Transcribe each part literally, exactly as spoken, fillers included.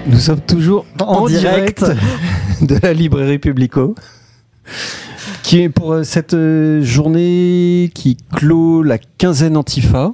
Nous sommes toujours en, en direct, direct de la librairie Publico, qui est pour cette journée qui clôt la quinzaine Antifa.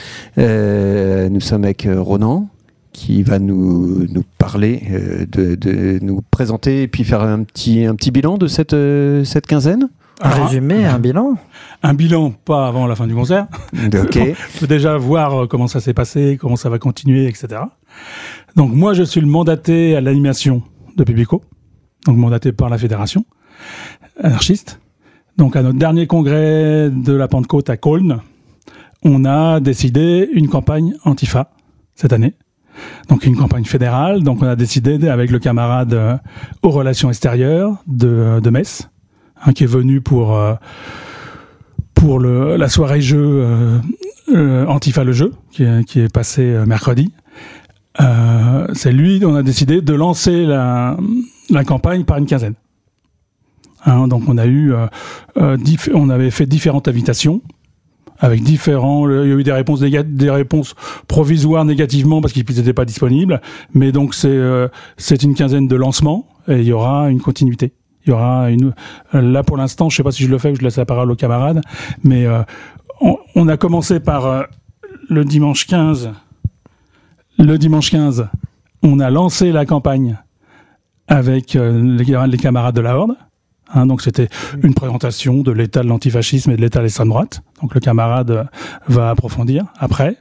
Euh, nous sommes avec Ronan, qui va nous, nous parler, euh, de, de nous présenter et puis faire un petit, un petit bilan de cette, euh, cette quinzaine. Un ah, résumé, un bilan Un bilan, pas avant la fin du concert. Ok. Il faut déjà voir comment ça s'est passé, comment ça va continuer, et cetera. Donc moi, je suis le mandaté à l'animation de Publico, donc mandaté par la fédération anarchiste. Donc à notre dernier congrès de la Pentecôte à Cologne, on a décidé une campagne Antifa cette année. Donc une campagne fédérale. Donc on a décidé avec le camarade euh, aux relations extérieures de, de Metz, hein, qui est venu pour euh, pour le, la soirée jeu euh, euh, Antifa le jeu, qui est, qui est passé euh, mercredi. Euh, c'est lui, on a décidé de lancer la, la campagne par une quinzaine. Hein, donc on a eu, euh, euh, diff- on avait fait différentes invitations avec différents. Il y a eu des réponses, néga- des réponses provisoires négativement parce qu'ils n'étaient pas disponibles. Mais donc c'est euh, c'est une quinzaine de lancements et il y aura une continuité. Il y aura une. Là pour l'instant, je sais pas si je le fais ou je laisse la parole aux camarades, mais euh, on, on a commencé par euh, le dimanche quinze. Le dimanche quinze, on a lancé la campagne avec euh, les, les camarades de la Horde. Hein, donc c'était une présentation de l'état de l'antifascisme et de l'état de l'extrême droite. Donc le camarade euh, va approfondir après.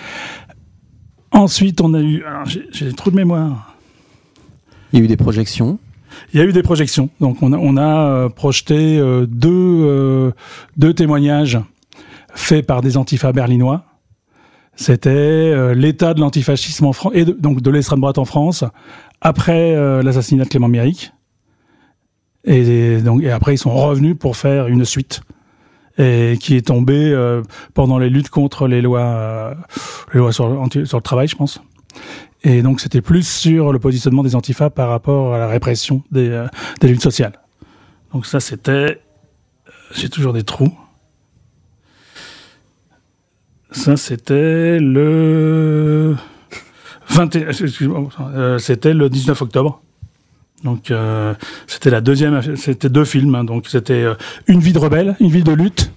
Ensuite, on a eu... Alors, j'ai, j'ai des trous de mémoire. Il y a eu des projections. Il y a eu des projections. Donc on a, on a euh, projeté euh, deux, euh, deux témoignages faits par des antifas berlinois. C'était euh, l'état de l'antifascisme en France, et de, donc de l'extrême droite en France, après euh, l'assassinat de Clément Méric. Et, et, donc, et après, ils sont revenus pour faire une suite, et qui est tombée euh, pendant les luttes contre les lois, euh, les lois sur, anti, sur le travail, je pense. Et donc, c'était plus sur le positionnement des antifas par rapport à la répression des, euh, des luttes sociales. Donc ça, c'était... J'ai toujours des trous. Ça, c'était le vingt et un, excuse-moi, euh, c'était le dix-neuf octobre. Donc, euh, c'était la deuxième, c'était deux films. Hein, donc, c'était euh, Une vie de rebelle, une vie de lutte.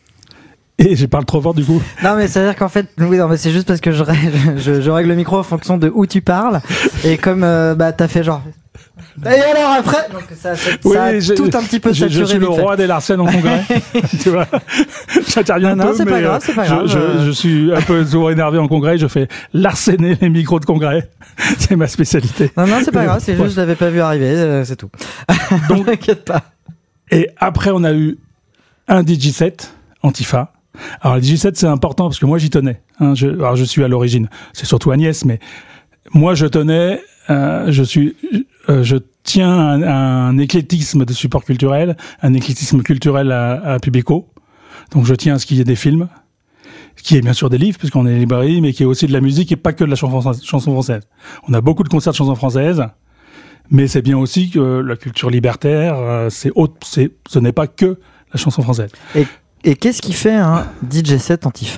Et je parle trop fort du coup. Non, mais c'est-à-dire qu'en fait, oui, non, mais c'est juste parce que je, je, je règle le micro en fonction de où tu parles. Et comme euh, bah, t'as fait genre. Et alors après, donc ça, ça, oui, ça a je, tout un petit peu je, saturé. Je suis le roi des Larsen en congrès. Tu vois, j'interviens non, un non, peu, c'est mais pas grave, c'est pas grave. Je, je, je suis un peu souvent énervé en congrès. Je fais larcener les micros de congrès. C'est ma spécialité. Non, non, c'est pas grave. C'est juste, je l'avais pas vu arriver. Euh, c'est tout. Donc, t'inquiète pas. Et après, on a eu un D J set Antifa. Alors, le D J set, c'est important parce que moi, j'y tenais. Hein, je, alors, je suis à l'origine. C'est surtout Agnès, mais moi, je tenais. Euh, je suis. Euh, je tiens un, un éclectisme de support culturel, un éclectisme culturel à, à Publico. Donc, je tiens à ce qu'il y ait des films, qui est bien sûr des livres, puisqu'on est à la librairie, mais qui est aussi de la musique et pas que de la chanson, chanson française. On a beaucoup de concerts de chansons françaises, mais c'est bien aussi que la culture libertaire, euh, c'est autre, c'est, ce n'est pas que la chanson française. Et, et qu'est-ce qui fait un D J set Antifa ?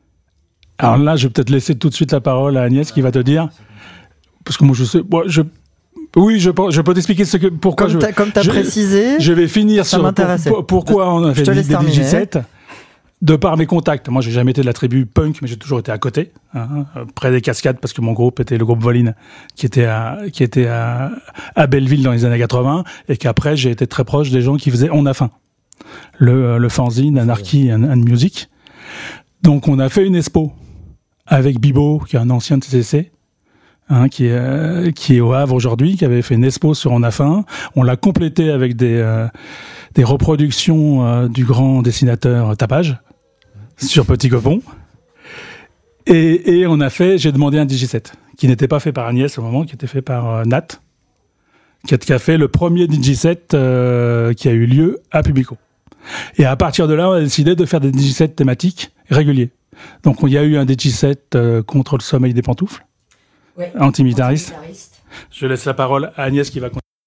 Alors là, je vais peut-être laisser tout de suite la parole à Agnès qui va te dire, parce que moi je sais, moi, je, oui, je, je peux t'expliquer ce que, pourquoi comme je, t'as, comme t'as je, je, je vais finir ça sur m'intéressait. Pour, pourquoi on a fait des, des D J sets. De par mes contacts, moi j'ai jamais été de la tribu punk, mais j'ai toujours été à côté, hein, près des cascades, parce que mon groupe était le groupe Voline, qui était à, qui était à, à Belleville dans les années quatre-vingts, et qu'après j'ai été très proche des gens qui faisaient On a faim, le, le fanzine Anarchy and, and Music. Donc on a fait une expo avec Bibo, qui est un ancien de C C C, hein, qui est, euh, qui est au Havre aujourd'hui, qui avait fait une expo sur On a faim. On l'a complété avec des, euh, des reproductions euh, du grand dessinateur Tapage, sur Petit Copon. Et, et on a fait, j'ai demandé un D J set, qui n'était pas fait par Agnès au moment, qui était fait par euh, Nat, qui a, qui a fait le premier D J set euh, qui a eu lieu à Publico. Et à partir de là, on a décidé de faire des D J sets thématiques réguliers. Donc il y a eu un D J set euh, contre le sommeil des pantoufles, ouais, antimilitariste. antimilitariste. Je laisse la parole à Agnès qui va continuer.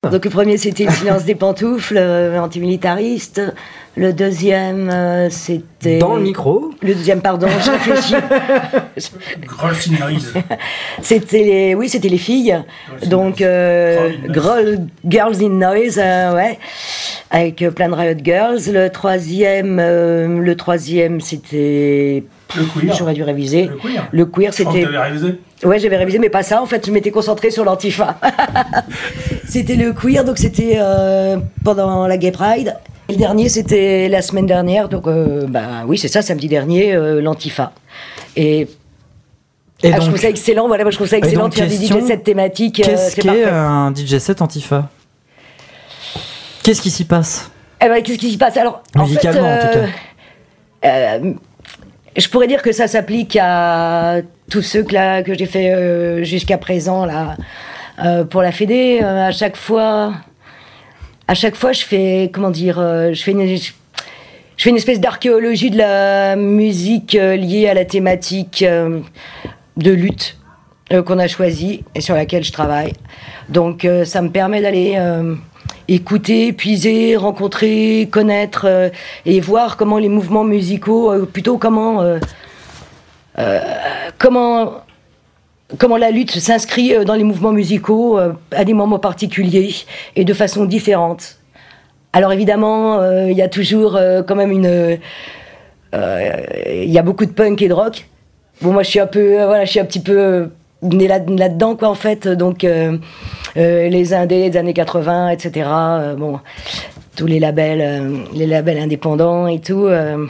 Donc le premier c'était le silence des pantoufles, euh, antimilitariste. Le deuxième euh, c'était... Dans le micro. Le deuxième, pardon, je réfléchis. Girls in Noise. C'était les... Oui, c'était les filles. Girls Donc, euh, Girl- Girls in Noise, euh, ouais. Avec euh, plein de Riot Girls. Le troisième, euh, le troisième c'était... Le queer. J'aurais dû réviser. Le queer. Le queer, Je crois que c'était... t'avais révisé. Ouais, j'avais révisé, mais pas ça. En fait, je m'étais concentrée sur l'antifa. C'était le queer, donc c'était euh, pendant la Gay Pride. Et le dernier, c'était la semaine dernière, donc euh, bah oui, c'est ça, samedi dernier, euh, l'antifa. Et, Et ah, donc, je trouve ça excellent. Voilà, moi, je trouve ça excellent donc, de faire des question, D J sets thématiques. euh, qu'est-ce c'est qu'est parfait. un D J set antifa? Qu'est-ce qui s'y passe? Eh ben, qu'est-ce qui s'y passe alors? Musicalement, en, fait, en tout cas. euh, je pourrais dire que ça s'applique à tous ceux que, là, que j'ai fait euh, jusqu'à présent là, euh, pour la Fédé. Euh, à chaque fois, à chaque fois, je fais comment dire, euh, je fais une, je, je fais une espèce d'archéologie de la musique euh, liée à la thématique euh, de lutte euh, qu'on a choisie et sur laquelle je travaille. Donc, euh, ça me permet d'aller euh, écouter, puiser, rencontrer, connaître euh, et voir comment les mouvements musicaux, euh, plutôt comment, euh, euh, comment, comment la lutte s'inscrit dans les mouvements musicaux euh, à des moments particuliers et de façon différente. Alors évidemment, il euh, y a toujours euh, quand même une... Il euh, y a beaucoup de punk et de rock. Bon, moi je suis un peu, euh, voilà, je suis un petit peu... Euh, né là, là-dedans quoi en fait, donc euh, euh, les indés des années quatre-vingts, et cetera. Euh, bon, tous les labels, euh, les labels indépendants et tout. Euh.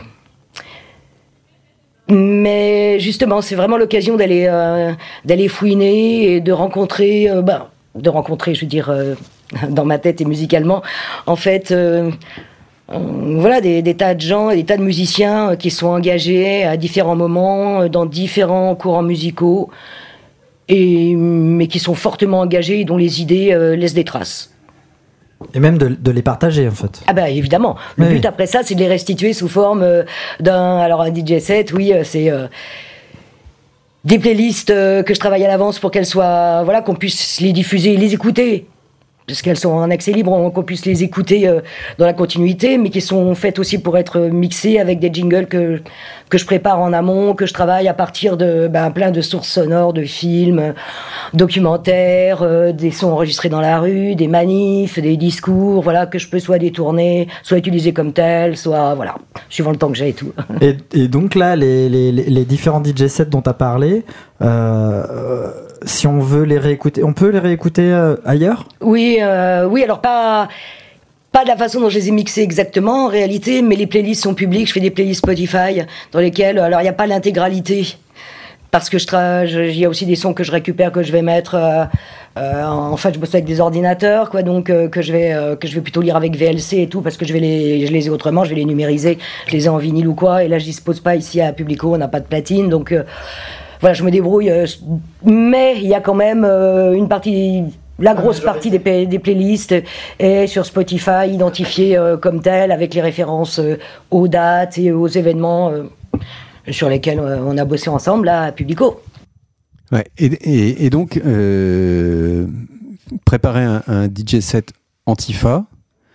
Mais justement, c'est vraiment l'occasion d'aller euh, d'aller fouiner et de rencontrer, euh, bah, de rencontrer, je veux dire, euh, dans ma tête et musicalement, en fait. Euh, Euh, voilà, des, des tas de gens et des tas de musiciens euh, qui sont engagés à différents moments, euh, dans différents courants musicaux, et, mais qui sont fortement engagés et dont les idées euh, laissent des traces. Et même de, de les partager, en fait. Ah bah évidemment. Le oui. but après ça, c'est de les restituer sous forme euh, d'un... Alors un D J set, oui, euh, c'est... Euh, des playlists euh, que je travaille à l'avance pour qu'elles soient... Voilà, qu'on puisse les diffuser et les écouter. Parce qu'elles sont en accès libre, qu'on puisse les écouter euh, dans la continuité, mais qui sont faites aussi pour être mixées avec des jingles que, que je prépare en amont, que je travaille à partir de ben, plein de sources sonores, de films, euh, documentaires, euh, des sons enregistrés dans la rue, des manifs, des discours, voilà, que je peux soit détourner, soit utiliser comme tel, soit, voilà, suivant le temps que j'ai et tout. Et, et donc là, les, les, les différents D J sets dont tu as parlé, euh, si on veut les réécouter, on peut les réécouter euh, ailleurs ? Oui, euh, oui, alors pas... Pas de la façon dont je les ai mixés exactement, en réalité, mais les playlists sont publiques. Je fais des playlists Spotify dans lesquelles, alors il n'y a pas l'intégralité, parce que je tra... je, il y a aussi des sons que je récupère, que je vais mettre. Euh, euh, en fait, je bosse avec des ordinateurs, quoi, donc euh, que je vais euh, que je vais plutôt lire avec V L C et tout, parce que je vais les, je les ai autrement, je vais les numériser, je les ai en vinyle ou quoi. Et là, je dispose pas ici à Publico, on n'a pas de platine, donc euh, voilà, je me débrouille. Euh, mais il y a quand même euh, une partie. La grosse partie des, pay- des playlists est sur Spotify, identifiée euh, comme telle, avec les références euh, aux dates et aux événements euh, sur lesquels euh, on a bossé ensemble là, à Publico. Ouais, et, et, et donc, euh, préparer un, un D J set Antifa,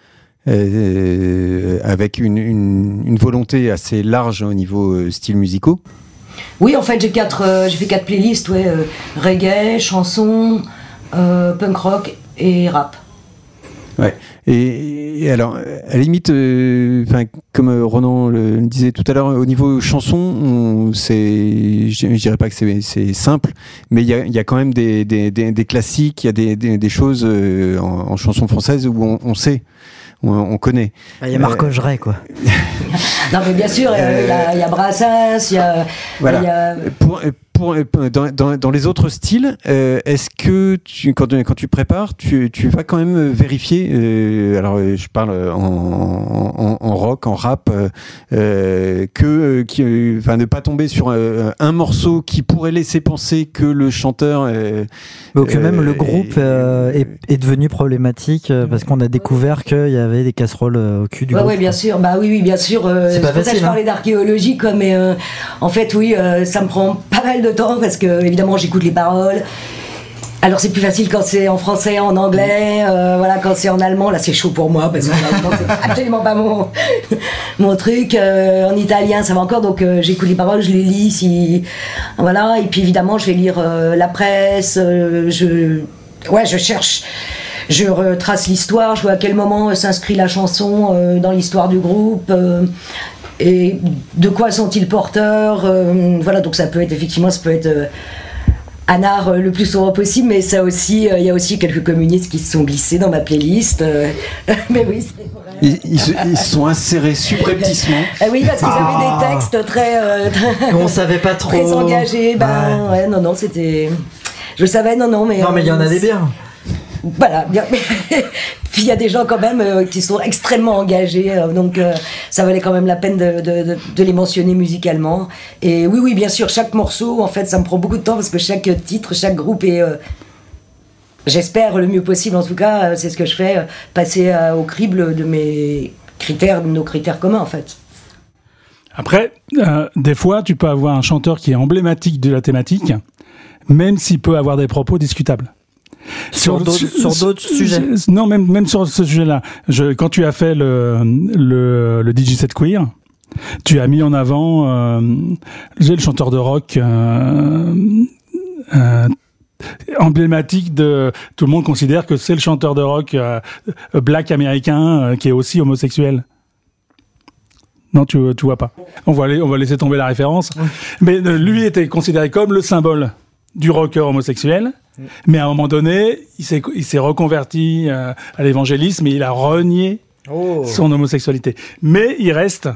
euh, avec une, une, une volonté assez large au niveau euh, style musicaux. Oui, en fait, j'ai, quatre, euh, j'ai fait quatre playlists, ouais, euh, reggae, chansons... Euh, punk rock et rap. Ouais. Et, et alors, à la limite, euh, comme Ronan le disait tout à l'heure, au niveau chanson, on, c'est, je, je dirais pas que c'est, c'est simple, mais il y a, y a quand même des, des, des, des classiques, il y a des, des, des choses euh, en, en chanson française où on, on sait. On, on connaît. Il y a Marc Augeret, quoi. Non, mais bien sûr, il euh, y, y a Brassens, il y a. Voilà. Y a... Pour, pour, dans, dans, dans les autres styles, euh, est-ce que tu, quand, quand tu prépares, tu, tu vas quand même vérifier, euh, alors je parle en, en, en rock, en rap, euh, que, qui, enfin, ne pas tomber sur un, un morceau qui pourrait laisser penser que le chanteur. Euh, Mais que euh, même le groupe euh, est, est devenu problématique euh, parce qu'on a découvert qu'il y avait des casseroles euh, au cul du ouais, groupe. Oui, bien sûr. Bah oui, oui, bien sûr. Euh, c'est pas pour facile. Ça que je parlais hein. d'archéologie, quoi, mais euh, en fait, oui, euh, ça me prend pas mal de temps parce que évidemment, j'écoute les paroles. Alors c'est plus facile quand c'est en français, en anglais, euh, voilà, quand c'est en allemand, là c'est chaud pour moi parce que l'allemand c'est absolument pas mon, mon truc. Euh, en italien ça va encore, donc euh, j'écoute les paroles, je les lis, si, voilà, et puis évidemment je vais lire euh, la presse, euh, je, ouais, je cherche, je retrace l'histoire, je vois à quel moment euh, s'inscrit la chanson euh, dans l'histoire du groupe. Euh, et de quoi sont-ils porteurs, euh, voilà, donc ça peut être effectivement, ça peut être euh, un art le plus souvent possible, mais ça aussi, il euh, y a aussi quelques communistes qui se sont glissés dans ma playlist. Euh, mais oui, c'est vrai. Ils, ils, se, ils sont insérés subrepticement. Euh, oui, parce qu'ils ah. avaient des textes très. Euh, très on savait pas trop. Très engagés. Ben, ouais. ouais, non, non, c'était. Je savais, non, non, mais. Non, mais il euh, y en a des biens. Voilà, bien. Puis il y a des gens quand même euh, qui sont extrêmement engagés, euh, donc euh, ça valait quand même la peine de, de, de, de les mentionner musicalement. Et oui, oui, bien sûr, chaque morceau, en fait, ça me prend beaucoup de temps parce que chaque titre, chaque groupe est, euh, j'espère le mieux possible, en tout cas, euh, c'est ce que je fais, euh, passer euh, au crible de mes critères, de nos critères communs, en fait. Après, euh, des fois, tu peux avoir un chanteur qui est emblématique de la thématique, même s'il peut avoir des propos discutables. Sur, sur d'autres sujets. Non, même même sur ce sujet-là. Je, quand tu as fait le le, le D J set queer, tu as mis en avant euh, le chanteur de rock euh, euh, emblématique de tout le monde considère que c'est le chanteur de rock euh, black américain euh, qui est aussi homosexuel. Non, tu tu vois pas. On va aller, on va laisser tomber la référence. Oui. Mais euh, lui était considéré comme le symbole du rocker homosexuel. Mais à un moment donné, il s'est, il s'est reconverti euh, à l'évangélisme et il a renié oh. son homosexualité. Mais il reste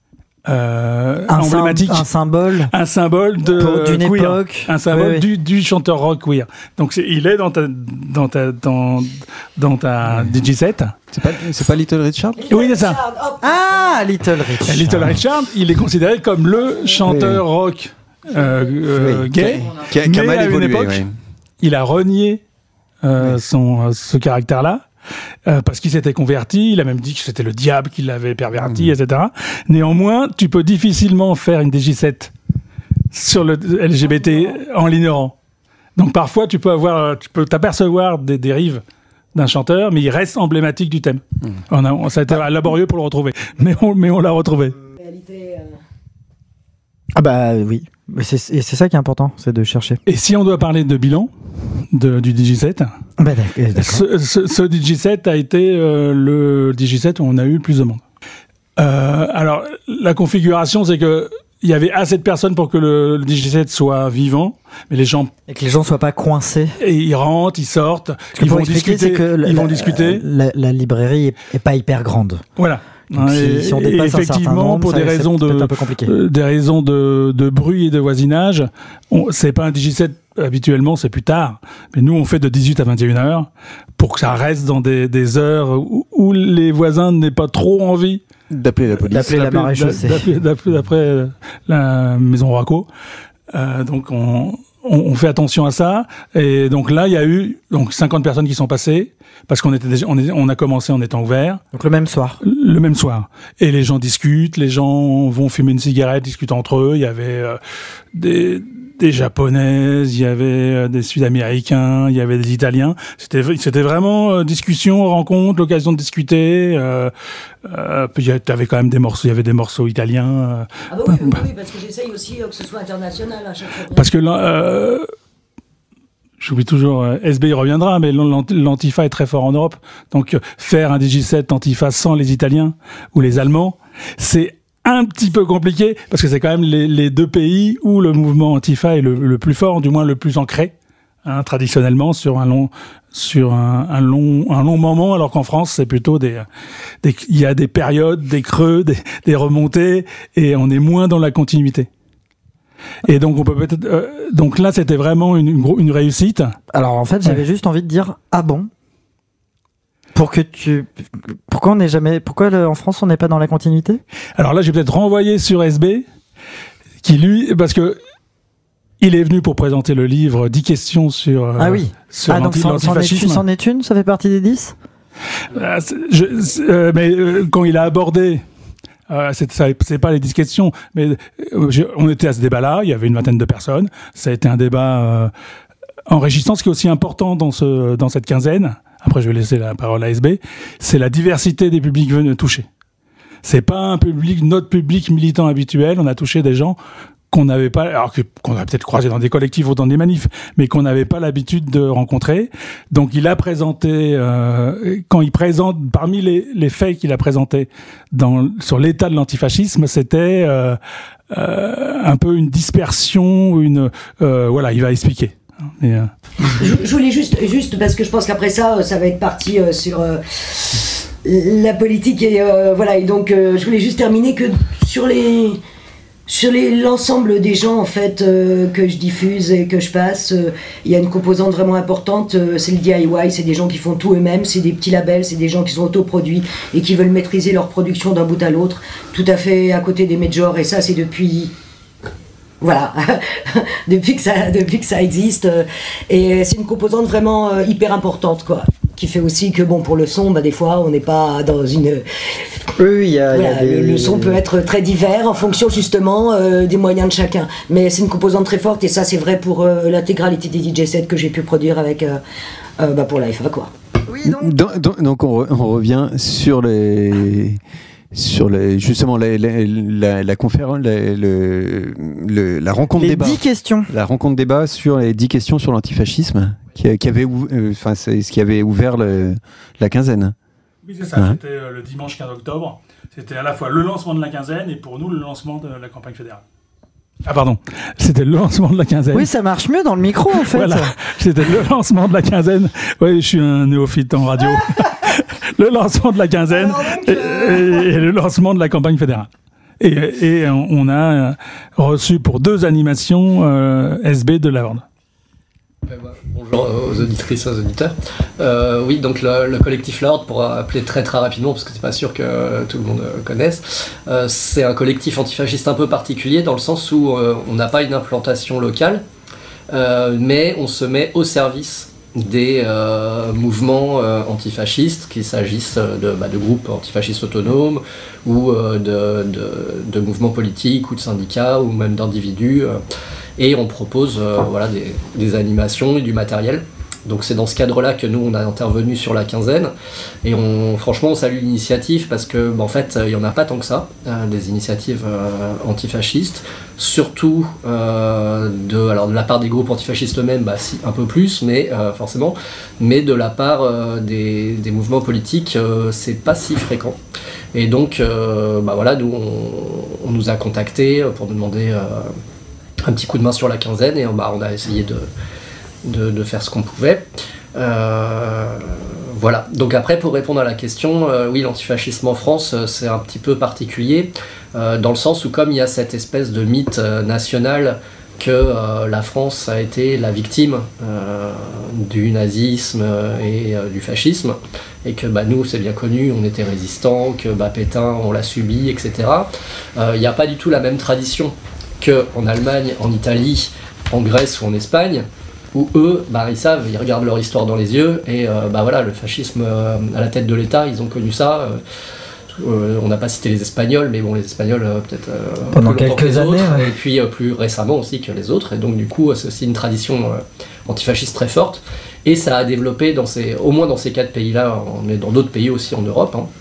euh, un emblématique, sym- un symbole, un symbole de pour, d'une queer, époque, un symbole oui, du, du chanteur rock queer. Donc c'est, il est dans ta dans ta dans, dans ta D J set. C'est pas c'est pas Little Richard? Little Oui, c'est ça. Richard, ah, Little Richard. Little Richard, il est considéré comme le chanteur oui. rock euh, euh, oui. gay, qui a, qui a mal à évolué. Une époque, oui. Il a renié euh, oui. son, euh, ce caractère-là euh, parce qu'il s'était converti. Il a même dit que c'était le diable qui l'avait perverti, mmh. et cetera. Néanmoins, tu peux difficilement faire une D J set sur le L G B T en l'ignorant. Donc parfois, tu peux avoir, tu peux t'apercevoir des dérives d'un chanteur, mais il reste emblématique du thème. Mmh. On a, ça a été laborieux pour le retrouver, mais on, mais on l'a retrouvé. Réalité, euh... Ah bah oui. Mais c'est, et c'est ça qui est important, c'est de chercher. Et si on doit parler de bilan de, du D J set, bah d'accord. Ce, ce, ce D J set a été euh, le D J set où on a eu le plus de monde. Euh, alors, la configuration, c'est que il y avait assez de personnes pour que le, le D J set soit vivant, mais les gens... Et que les gens soient pas coincés. Et ils rentrent, ils sortent, ils vont discuter. Que ils la, vont discuter. La, la librairie est, est pas hyper grande. Voilà. Donc, si, si on dépasse un certain nombre, pour ça, des raisons de un peu compliqué. Euh, des raisons de, de bruit et de voisinage, on, c'est pas un D J set habituellement, c'est plus tard. Mais nous, on fait de dix-huit à vingt et une heures pour que ça reste dans des, des heures où, où les voisins n'aient pas trop envie d'appeler la police, d'appeler, d'appeler la maréchaussée, d'appeler, d'appeler, d'après la maison Raco. Euh, donc on, on, on fait attention à ça. Et donc là, il y a eu donc cinquante personnes qui sont passées. Parce qu'on était déjà, on, est, on a commencé en étant ouvert. Donc le même soir. Le même soir. Et les gens discutent, les gens vont fumer une cigarette, discutent entre eux. Il y avait euh, des, des Japonaises, il y avait euh, des Sud-Américains, il y avait des Italiens. C'était, c'était vraiment euh, discussion, rencontre, l'occasion de discuter. Euh, euh, puis il y avait quand même des morceaux, il y avait des morceaux italiens. Euh, ah bah oui, oui, oui, parce que j'essaye aussi euh, que ce soit international à chaque fois. Parce que là, euh, j'oublie toujours, euh, S B il reviendra, mais l'Antifa est très fort en Europe. Donc, euh, faire un D J set Antifa sans les Italiens ou les Allemands, c'est un petit peu compliqué, parce que c'est quand même les, les deux pays où le mouvement Antifa est le, le plus fort, du moins le plus ancré, hein, traditionnellement, sur un long, sur un, un long, un long moment, alors qu'en France, c'est plutôt des, des, il y a des périodes, des creux, des, des remontées, et on est moins dans la continuité. Et donc on peut peut-être euh, donc là c'était vraiment une, une, une réussite. Alors en fait j'avais ouais. juste envie de dire ah bon pour que tu pourquoi on n'est jamais pourquoi le, en France on n'est pas dans la continuité. Alors là j'ai peut-être renvoyé sur S B qui lui parce que il est venu pour présenter le livre dix questions sur euh, ah oui sur ah donc c'en, c'en, est, c'en est une ça fait partie des dix. Euh, je, euh, mais euh, quand il a abordé Euh, c'est, ça, c'est pas les dix questions, mais euh, on était à ce débat-là, il y avait une vingtaine de personnes, ça a été un débat euh, enrichissant. Ce qui est aussi important dans, ce, dans cette quinzaine, après je vais laisser la parole à S B, c'est la diversité des publics venus toucher. C'est pas un public, notre public militant habituel. On a touché des gens qu'on n'avait pas, alors que, qu'on a peut-être croisé dans des collectifs ou dans des manifs, mais qu'on n'avait pas l'habitude de rencontrer. Donc il a présenté, euh, quand il présente, parmi les, les faits qu'il a présentés dans, sur l'état de l'antifascisme, c'était euh, euh, un peu une dispersion, une, euh, voilà, il va expliquer. Et, euh... je, je voulais juste, juste parce que je pense qu'après ça, ça va être parti euh, sur euh, la politique et euh, voilà. Et donc euh, je voulais juste terminer que sur les Sur les, l'ensemble des gens en fait euh, que je diffuse et que je passe, il euh, y a une composante vraiment importante, euh, c'est le D I Y, c'est des gens qui font tout eux-mêmes, c'est des petits labels, c'est des gens qui sont autoproduits et qui veulent maîtriser leur production d'un bout à l'autre, tout à fait à côté des majors, et ça c'est depuis... Voilà, depuis, que ça, depuis que ça existe, euh, et c'est une composante vraiment euh, hyper importante, quoi, qui fait aussi que, bon, pour le son, bah, des fois, on n'est pas dans une... Oui, il y a, voilà, y a des... le, le son peut être très divers en fonction, justement, euh, des moyens de chacun, mais c'est une composante très forte, et ça, c'est vrai pour euh, l'intégralité des D J sets que j'ai pu produire avec, euh, euh, bah, pour l'A F A, quoi. Oui, donc... Donc, donc, donc on, re, on revient sur les... sur les, justement la, la, la, la conférence, la, le, le, la rencontre les débat. dix questions. La rencontre débat sur les dix questions sur l'antifascisme qui, qui avait, enfin, euh, c'est ce qui avait ouvert le, la quinzaine. Oui, c'est ça. Ouais. C'était euh, le dimanche quinze octobre. C'était à la fois le lancement de la quinzaine et pour nous le lancement de la campagne fédérale. Ah pardon, c'était le lancement de la quinzaine. Oui, ça marche mieux dans le micro en fait. Voilà, c'était le lancement de la quinzaine. Oui, je suis un néophyte en radio. Le lancement de la quinzaine et, et, et le lancement de la campagne fédérale. Et, et on a reçu pour deux animations euh, S B de la Horde. Bonjour aux auditrices et aux auditeurs. Euh, oui, donc le, le collectif La Horde, pour appeler très très rapidement, parce que c'est pas sûr que tout le monde connaisse, euh, c'est un collectif antifasciste un peu particulier dans le sens où euh, on n'a pas une implantation locale, euh, mais on se met au service des euh, mouvements euh, antifascistes, qu'il s'agisse de, bah, de groupes antifascistes autonomes ou euh, de, de, de mouvements politiques ou de syndicats ou même d'individus. Euh, et on propose euh, voilà, des, des animations et du matériel. Donc c'est dans ce cadre-là que nous on a intervenu sur la quinzaine et on, franchement on salue l'initiative parce que bah, en fait il n'y en a pas tant que ça, euh, des initiatives euh, antifascistes, surtout euh, de, alors, de la part des groupes antifascistes eux-mêmes, bah, si, un peu plus, mais euh, forcément, mais de la part euh, des, des mouvements politiques, euh, c'est pas si fréquent. Et donc euh, bah, voilà, nous on, on nous a contactés pour nous demander euh, un petit coup de main sur la quinzaine et bah, on a essayé de De, de faire ce qu'on pouvait. Euh, voilà. Donc après, pour répondre à la question, euh, oui, l'antifascisme en France, euh, c'est un petit peu particulier, euh, dans le sens où comme il y a cette espèce de mythe euh, national que euh, la France a été la victime euh, du nazisme et euh, du fascisme, et que bah, nous, c'est bien connu, on était résistants, que bah, Pétain, on l'a subi, et cetera. Il n'y a pas du tout la même tradition qu'en Allemagne, en Italie, en Grèce ou en Espagne, où eux, bah, ils savent, ils regardent leur histoire dans les yeux, et euh, bah, voilà, le fascisme euh, à la tête de l'État, ils ont connu ça. Euh, euh, on n'a pas cité les Espagnols, mais bon, les Espagnols, euh, peut-être euh, pendant quelques années, autres, ouais. Et puis euh, plus récemment aussi que les autres, et donc du coup, c'est aussi une tradition euh, antifasciste très forte, et ça a développé, dans ces, au moins dans ces quatre pays-là, mais dans d'autres pays aussi en Europe, hein,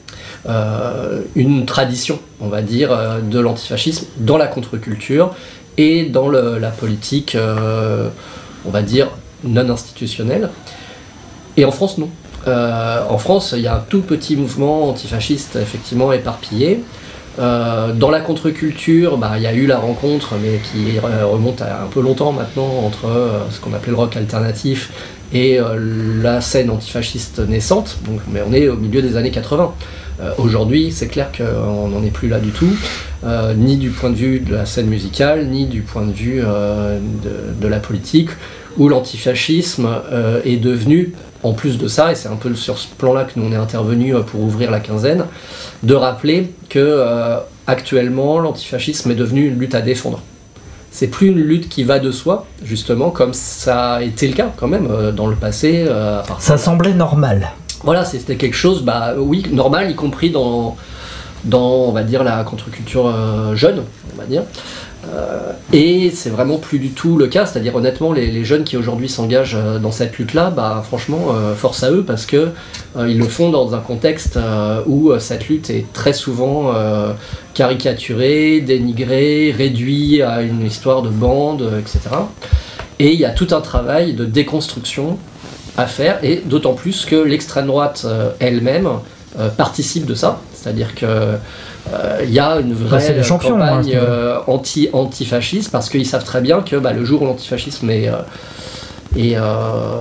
euh, une tradition, on va dire, euh, de l'antifascisme dans la contre-culture et dans le, la politique. Euh, on va dire, non institutionnel. Et en France, non. Euh, en France, il y a un tout petit mouvement antifasciste, effectivement, éparpillé. Euh, dans la contre-culture, bah, il y a eu la rencontre, mais qui remonte à un peu longtemps maintenant, entre euh, ce qu'on appelait le rock alternatif et euh, la scène antifasciste naissante. Donc, mais on est au milieu des années quatre-vingts. Euh, aujourd'hui, c'est clair qu'on n'en est plus là du tout, euh, ni du point de vue de la scène musicale, ni du point de vue euh, de, de la politique, où l'antifascisme euh, est devenu, en plus de ça, et c'est un peu sur ce plan-là que nous on est intervenu pour ouvrir la quinzaine, de rappeler que euh, actuellement l'antifascisme est devenu une lutte à défendre. C'est plus une lutte qui va de soi, justement, comme ça a été le cas quand même euh, dans le passé. Euh, ça semblait normal. Voilà, c'était quelque chose, bah oui, normal, y compris dans, dans on va dire, la contre-culture euh, jeune, on va dire. Euh, et c'est vraiment plus du tout le cas, c'est-à-dire honnêtement les, les jeunes qui aujourd'hui s'engagent euh, dans cette lutte-là, bah, franchement euh, force à eux parce que euh, ils le font dans un contexte euh, où euh, cette lutte est très souvent euh, caricaturée, dénigrée, réduite à une histoire de bande, euh, et cetera. Et il y a tout un travail de déconstruction à faire, et d'autant plus que l'extrême droite euh, elle-même euh, participe de ça, c'est-à-dire que il euh, y a une vraie bah, champions, campagne hein, euh, anti, antifasciste parce qu'ils savent très bien que bah, le jour où l'antifascisme est, euh, est euh,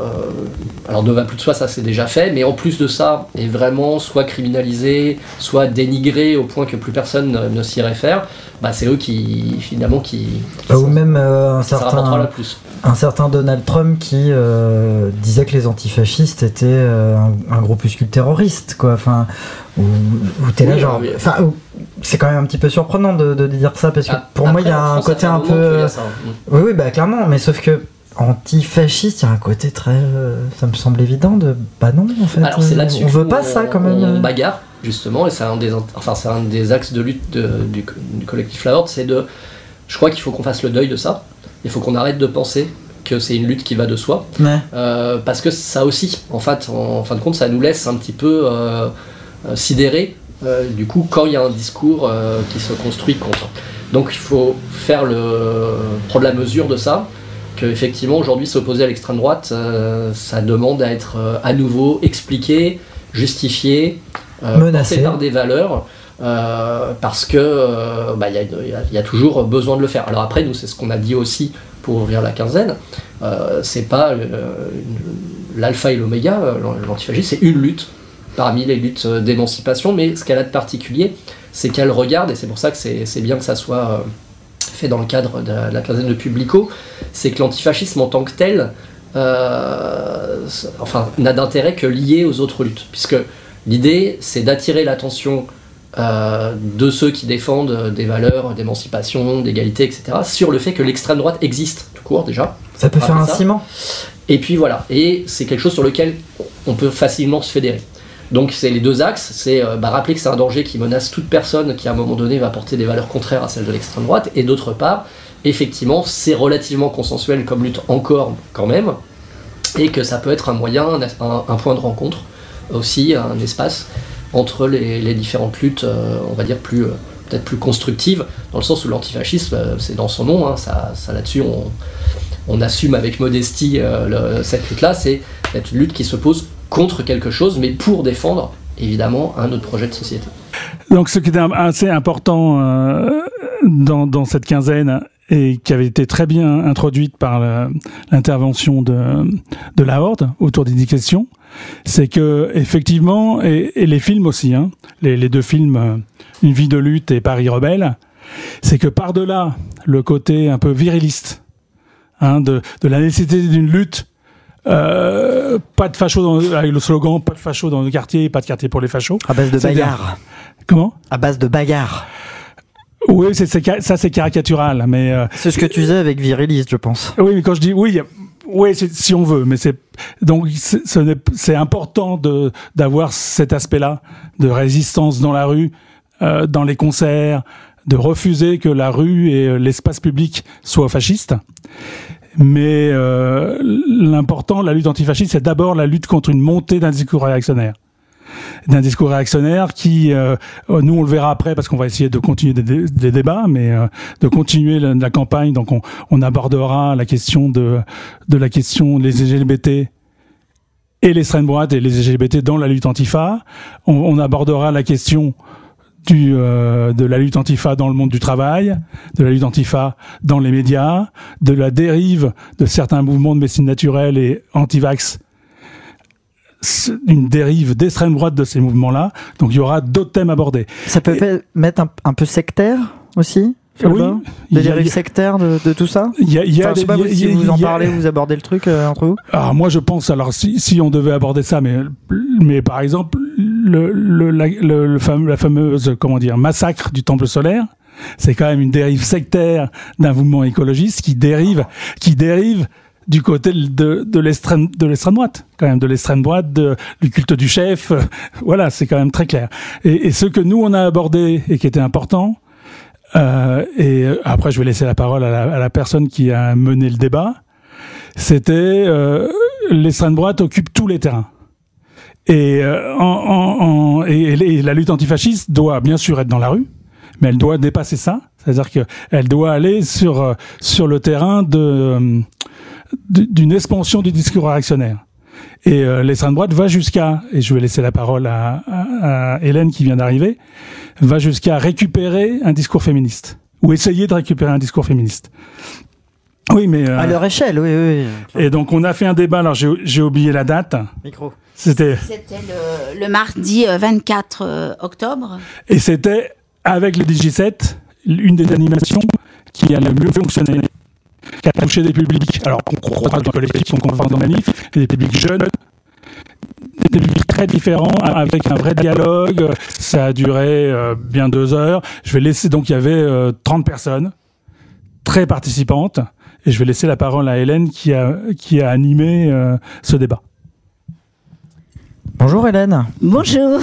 alors ne va plus de soi, ça c'est déjà fait, mais en plus de ça est vraiment soit criminalisé, soit dénigré au point que plus personne ne, ne s'y réfère, bah, c'est eux qui finalement qui, qui ou même euh, un certain la plus. un certain Donald Trump qui euh, disait que les antifascistes étaient euh, un, un groupuscule terroriste, quoi. Enfin, où, où t'es là oui, genre, enfin, oui. C'est quand même un petit peu surprenant de, de dire ça parce que ah, pour après, moi il y a un côté un peu, euh, oui oui bah clairement, mais sauf que antifasciste, il y a un côté très, euh, ça me semble évident de, bah non en fait, alors, c'est là-dessus on veut pas on, ça quand même. On bagarre justement, et c'est un des, enfin c'est un des axes de lutte de, du, du collectif La Horde, c'est de, je crois qu'il faut qu'on fasse le deuil de ça. Il faut qu'on arrête de penser que c'est une lutte qui va de soi, ouais. euh, parce que ça aussi, en fait, en, en fin de compte, ça nous laisse un petit peu euh, euh, sidérés. Euh, du coup, quand il y a un discours euh, qui se construit contre. Donc, il faut faire le prendre la mesure de ça. Que effectivement, aujourd'hui, s'opposer à l'extrême droite, euh, ça demande à être euh, à nouveau expliqué, justifié, euh, menacé par des valeurs. Euh, parce que euh, bah, y a, y a, y a toujours besoin de le faire. Alors après, nous, c'est ce qu'on a dit aussi pour ouvrir la quinzaine. Euh, c'est pas euh, l'alpha et l'oméga, l'antifascisme, c'est une lutte parmi les luttes d'émancipation, mais ce qu'elle a de particulier, c'est qu'elle regarde, et c'est pour ça que c'est, c'est bien que ça soit euh, fait dans le cadre de la, de la quinzaine de Publico, c'est que l'antifascisme en tant que tel, euh, enfin, n'a d'intérêt que lié aux autres luttes, puisque l'idée, c'est d'attirer l'attention Euh, de ceux qui défendent des valeurs d'émancipation, d'égalité, et cetera, sur le fait que l'extrême droite existe, tout court déjà. Ça peut faire un ça. ciment. Et puis voilà, et c'est quelque chose sur lequel on peut facilement se fédérer. Donc c'est les deux axes, c'est euh, bah, rappeler que c'est un danger qui menace toute personne qui à un moment donné va porter des valeurs contraires à celles de l'extrême droite, et d'autre part, effectivement, c'est relativement consensuel comme lutte encore quand même, et que ça peut être un moyen, un, un point de rencontre aussi, un espace entre les, les différentes luttes, euh, on va dire plus euh, peut-être plus constructives, dans le sens où l'antifascisme, euh, c'est dans son nom, hein, ça, ça là-dessus on, on assume avec modestie euh, le, cette lutte-là, c'est une lutte qui se pose contre quelque chose, mais pour défendre évidemment un autre projet de société. Donc ce qui était assez important euh, dans, dans cette quinzaine, et qui avait été très bien introduite par la, l'intervention de, de La Horde autour des questions, c'est que effectivement, et, et les films aussi, hein, les, les deux films, euh, Une vie de lutte et Paris rebelle, c'est que par-delà le côté un peu viriliste, hein, de, de la nécessité d'une lutte, euh, pas de fachos dans, avec le slogan pas de fachos dans le quartier, pas de quartier pour les fachos. À base de bagarre. Comment ? À base de bagarre. Oui, c'est, c'est, ça c'est caricatural, mais euh, c'est ce que tu disais avec viriliste, je pense. Oui, mais quand je dis oui, oui, c'est, si on veut, mais c'est donc c'est, ce n'est, c'est important de d'avoir cet aspect-là de résistance dans la rue, euh, dans les concerts, de refuser que la rue et l'espace public soient fascistes. Mais euh, l'important, la lutte antifasciste, c'est d'abord la lutte contre une montée d'un discours réactionnaire. D'un discours réactionnaire qui, euh, nous on le verra après parce qu'on va essayer de continuer des, dé- des débats, mais euh, de continuer la, la campagne. Donc on, on abordera la question de, de la question des L G B T et l'extrême droite et les L G B T dans la lutte antifa. On, on abordera la question du, euh, de la lutte antifa dans le monde du travail, de la lutte antifa dans les médias, de la dérive de certains mouvements de médecine naturelle et anti-vax, une dérive d'extrême droite de ces mouvements-là. Donc il y aura d'autres thèmes abordés. Ça peut et... mettre un, un peu sectaire aussi, oui, des dérives sectaires de, de tout ça. Il y a, il y a, enfin, je sais pas il y a, si vous en il y a, parlez, vous abordez le truc euh, entre vous. Alors moi je pense, alors si, si on devait aborder ça, mais, mais par exemple le, le, la, le, le fameux, la fameuse comment dire massacre du Temple solaire, c'est quand même une dérive sectaire d'un mouvement écologiste qui dérive, qui dérive du côté de, de l'extrême, de l'extrême droite, quand même, de l'extrême droite, de, du culte du chef. Euh, voilà, c'est quand même très clair. Et, et ce que nous, on a abordé et qui était important, Euh, et après, je vais laisser la parole à la, à la personne qui a mené le débat. C'était euh, l'extrême droite occupe tous les terrains. Et, euh, en, en, en, et, et la lutte antifasciste doit bien sûr être dans la rue, mais elle doit dépasser ça. C'est-à-dire qu'elle doit aller sur, sur le terrain de, d'une expansion du discours réactionnaire. Et euh, l'extrême droite va jusqu'à, et je vais laisser la parole à, à, à Hélène qui vient d'arriver, va jusqu'à récupérer un discours féministe, ou essayer de récupérer un discours féministe. Oui, mais... Euh, à leur échelle, oui, oui. Et donc on a fait un débat, alors j'ai, j'ai oublié la date. Micro. C'était... C'était le, le mardi vingt-quatre octobre. Et c'était, avec le D J sept, une des animations qui a le mieux fonctionné, qui a touché des publics, alors qu'on croise dans le collectif, qu'on croise dans Manif, des publics jeunes, des publics très différents, avec un vrai dialogue. Ça a duré euh, bien deux heures. Je vais laisser, donc il y avait euh, trente personnes, très participantes, et je vais laisser la parole à Hélène qui a, qui a animé euh, ce débat. Bonjour Hélène. Bonjour.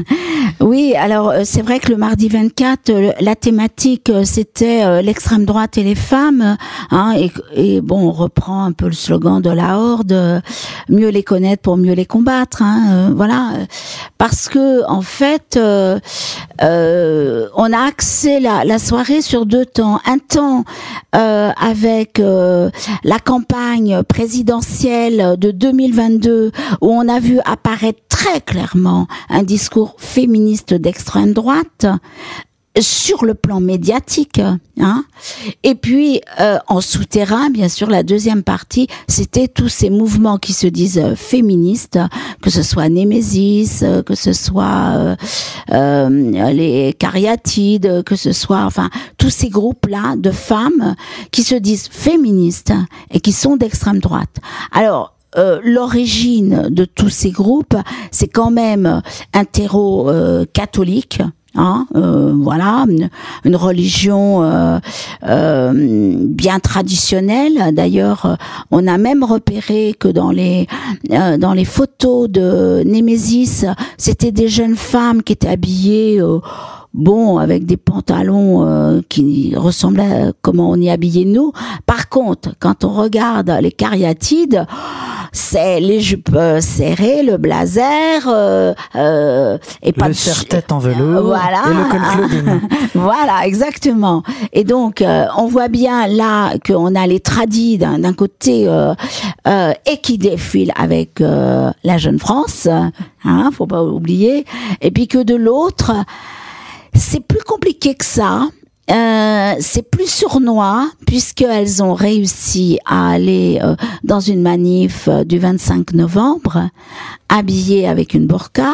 Oui, alors c'est vrai que le mardi vingt-quatre, la thématique c'était l'extrême droite et les femmes, hein, et, et bon, on reprend un peu le slogan de la Horde, mieux les connaître pour mieux les combattre, hein, euh, voilà, parce que en fait, euh, euh, on a axé la, la soirée sur deux temps, un temps euh, avec euh, la campagne présidentielle de deux mille vingt-deux où on a vu apparaître très clairement un discours féministe d'extrême droite sur le plan médiatique, hein. Et puis euh, en souterrain, bien sûr, la deuxième partie, c'était tous ces mouvements qui se disent euh, féministes, que ce soit Némésis, euh, que ce soit euh, euh, les Cariatides, que ce soit, enfin, tous ces groupes-là de femmes qui se disent féministes et qui sont d'extrême droite. Alors, Euh, l'origine de tous ces groupes, c'est quand même un terreau euh, catholique, hein, euh, voilà, une, une religion euh, euh, bien traditionnelle. D'ailleurs, on a même repéré que dans les euh, dans les photos de Némésis, c'était des jeunes femmes qui étaient habillées euh, bon, avec des pantalons euh, qui ressemblaient à comment on est habillés nous. Par contre, quand on regarde les Cariatides, c'est les jupes serrées, le blazer, euh, euh, et pas le de serre-tête en velours, voilà, et le col Claudine. Voilà, exactement. Et donc, euh, on voit bien là qu'on a les tradis d'un, d'un côté euh, euh, et qui défilent avec euh, la Jeune France, hein, faut pas oublier, et puis que de l'autre, c'est plus compliqué que ça. Euh, c'est plus sournois puisqu'elles ont réussi à aller euh, dans une manif euh, du vingt-cinq novembre habillées avec une burqa.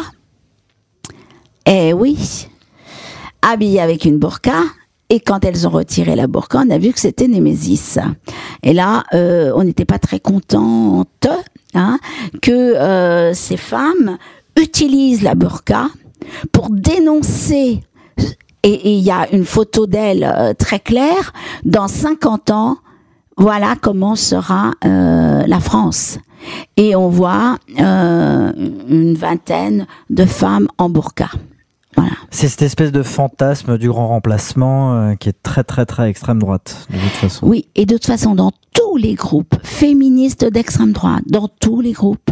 Eh oui, habillées avec une burqa. Et quand elles ont retiré la burqa, on a vu que c'était Némésis. Et là, euh, on n'était pas très contente, hein, que euh, ces femmes utilisent la burqa pour dénoncer. Et il y a une photo d'elle euh, très claire. Dans cinquante ans, voilà comment sera euh, la France. Et on voit euh, une vingtaine de femmes en burqa. Voilà. C'est cette espèce de fantasme du grand remplacement euh, qui est très très très extrême droite, de toute façon. Oui, et de toute façon, dans tous les groupes féministes d'extrême droite, dans tous les groupes,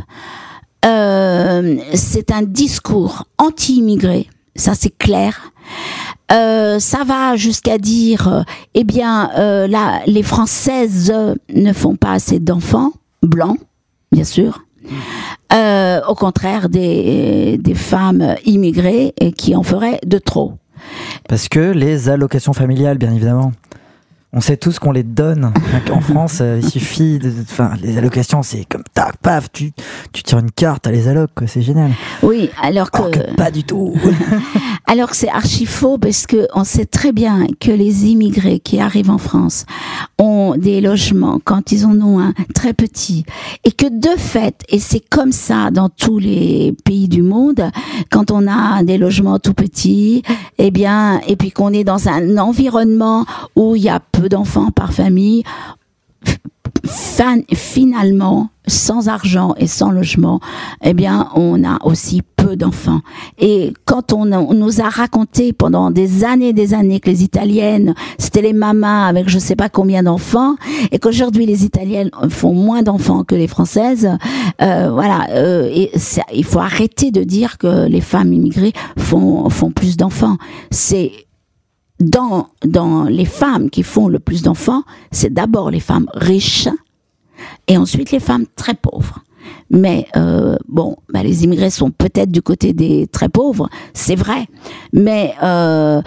euh, c'est un discours anti-immigré. Ça, c'est clair. Euh, ça va jusqu'à dire, euh, eh bien, euh, là, les Françaises ne font pas assez d'enfants blancs, bien sûr. Euh, au contraire, des, des femmes immigrées et qui en feraient de trop. Parce que les allocations familiales, bien évidemment. On sait tous qu'on les donne. En France, euh, il suffit de, enfin, les allocations, c'est comme tac, paf, tu, tu tires une carte, t'as les allocs, quoi, c'est génial. Oui, alors que, alors que pas du tout. Alors que c'est archi faux parce que on sait très bien que les immigrés qui arrivent en France ont des logements quand ils en ont un très petit et que de fait, et c'est comme ça dans tous les pays du monde, quand on a des logements tout petits, eh bien, et puis qu'on est dans un environnement où il y a peu d'enfants par famille, fin, finalement, sans argent et sans logement, eh bien, on a aussi peu d'enfants. Et quand on, on nous a raconté pendant des années et des années que les Italiennes, c'était les mamas avec je sais pas combien d'enfants, et qu'aujourd'hui les Italiennes font moins d'enfants que les Françaises, euh, voilà, euh, et ça, il faut arrêter de dire que les femmes immigrées font, font plus d'enfants. C'est dans, dans les femmes qui font le plus d'enfants, c'est d'abord les femmes riches, et ensuite les femmes très pauvres. Mais euh, bon, bah, les immigrés sont peut-être du côté des très pauvres, c'est vrai. Mais euh,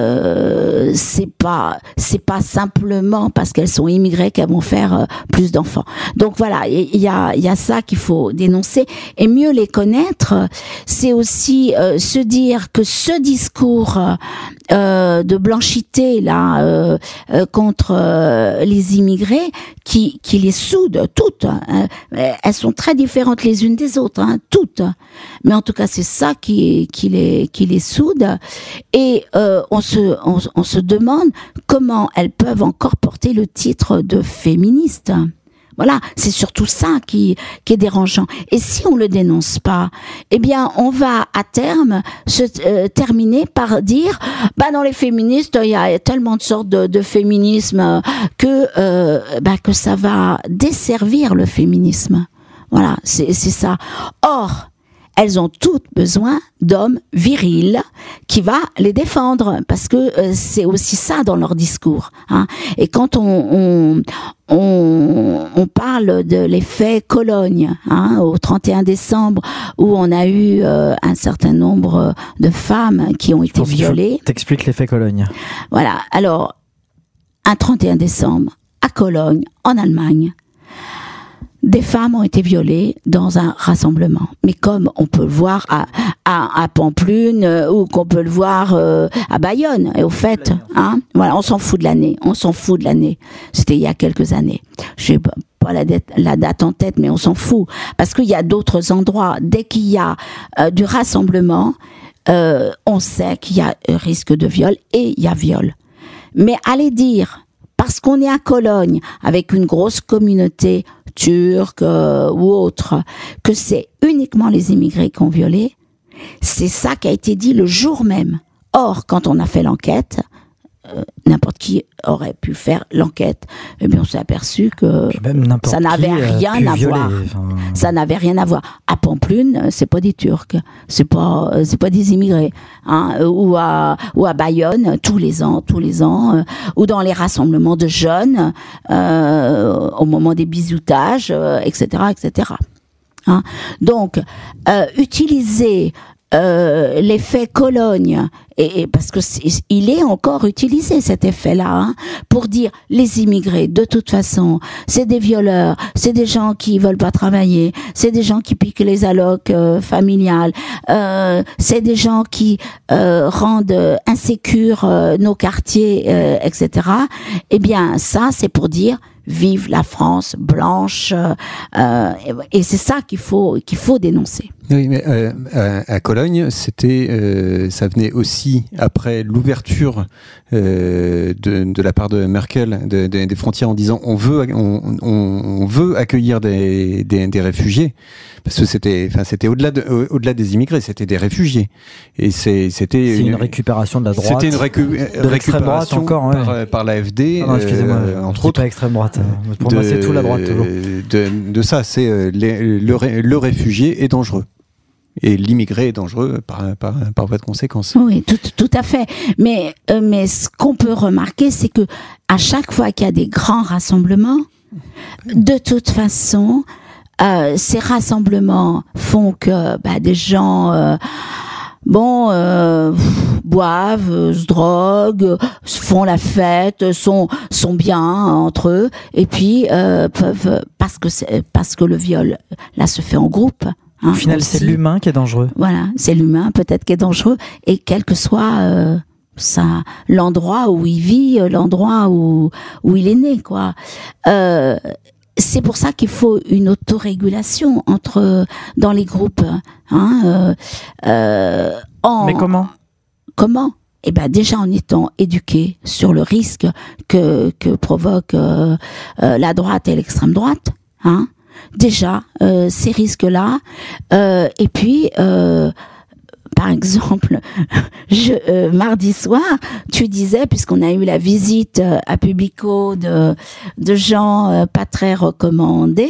euh, c'est pas, c'est pas simplement parce qu'elles sont immigrées qu'elles vont faire euh, plus d'enfants. Donc voilà, il y a, il y a ça qu'il faut dénoncer et mieux les connaître. C'est aussi euh, se dire que ce discours euh, de blanchité là euh, euh, contre euh, les immigrés, qui, qui les soude toutes. Hein, elles sont très différentes les unes des autres, hein, toutes. Mais en tout cas, c'est ça qui, qui, les, qui les soude. Et euh, on, se, on, on se demande comment elles peuvent encore porter le titre de féministes. Voilà, c'est surtout ça qui, qui est dérangeant. Et si on le dénonce pas, eh bien, on va à terme se euh, terminer par dire, bah dans les féministes, il y a tellement de sortes de, de féminisme que euh, bah que ça va desservir le féminisme. Voilà, c'est c'est ça. Or, elles ont toutes besoin d'hommes virils qui va les défendre, parce que euh, c'est aussi ça dans leur discours. Hein. Et quand on, on, on, on parle de l'effet Cologne, hein, au trente et un décembre, où on a eu euh, un certain nombre de femmes qui ont été violées. T'expliques l'effet Cologne. Voilà. Alors, un trente et un décembre, à Cologne, en Allemagne, des femmes ont été violées dans un rassemblement. Mais comme on peut le voir à, à, à Pampelune, euh, ou qu'on peut le voir euh, à Bayonne, et au fait, hein, voilà, on s'en fout de l'année, on s'en fout de l'année. C'était il y a quelques années. Je n'ai pas la date, la date en tête, mais on s'en fout. Parce qu'il y a d'autres endroits, dès qu'il y a euh, du rassemblement, euh, on sait qu'il y a risque de viol, et il y a viol. Mais aller dire, parce qu'on est à Cologne, avec une grosse communauté turque euh, ou autre, que c'est uniquement les immigrés qui ont violé, c'est ça qui a été dit le jour même. Or, quand on a fait l'enquête, euh, n'importe qui aurait pu faire l'enquête. Et bien, on s'est aperçu que ça n'avait rien à violer, voir. Enfin... Ça n'avait rien à voir. À Pampelune, c'est pas des Turcs, c'est pas, c'est pas des immigrés, hein. Ou à, ou à Bayonne, tous les ans, tous les ans, euh, ou dans les rassemblements de jeunes, euh, au moment des bisoutages, euh, et cetera, et cetera. Hein. Donc, euh, utiliser Euh, l'effet Cologne, et, et parce que c'est, il est encore utilisé cet effet-là, hein, pour dire les immigrés, de toute façon, c'est des violeurs, c'est des gens qui veulent pas travailler, c'est des gens qui piquent les allocs euh, familiales, euh, c'est des gens qui euh, rendent insécures euh, nos quartiers, euh, et cetera. Eh bien, ça, c'est pour dire vive la France blanche, euh, et, et c'est ça qu'il faut qu'il faut dénoncer. Oui, mais euh, à, à Cologne, c'était, euh, ça venait aussi après l'ouverture euh, de, de la part de Merkel de, de, des frontières en disant on veut on, on, on veut accueillir des, des, des réfugiés, parce que c'était enfin c'était au-delà de, au-delà des immigrés, c'était des réfugiés, et c'est c'était c'est une, une récupération de la droite, c'était une récu- de l'extrême droite encore, ouais. par, par l'A F D, ah non, excusez-moi, euh, entre autres. Pas extrême droite. Pour de, moi, c'est tout la droite. De, de, de ça, c'est euh, les, le, le réfugié est dangereux. Et l'immigré est dangereux par, par, par voie de conséquence. Oui, tout, tout à fait. Mais, euh, mais ce qu'on peut remarquer, c'est que à chaque fois qu'il y a des grands rassemblements, de toute façon, euh, ces rassemblements font que bah, des gens... Euh, Bon, euh, boivent, euh, se droguent, font la fête, sont sont bien entre eux, et puis euh, peuvent parce que c'est, parce que le viol là se fait en groupe. Hein, Au final, aussi. C'est l'humain qui est dangereux. Voilà, c'est l'humain peut-être qui est dangereux, et quel que soit euh, ça, l'endroit où il vit, l'endroit où où il est né, quoi. Euh, C'est pour ça qu'il faut une autorégulation entre dans les groupes. Hein, euh, euh, en, Mais comment ? Comment ? eh ben déjà en étant éduqués sur le risque que que provoque euh, euh, la droite et l'extrême droite, hein, déjà euh, ces risques-là, euh, et puis euh, par exemple, je, euh, mardi soir, tu disais, puisqu'on a eu la visite euh, à Publico de, de gens euh, pas très recommandés,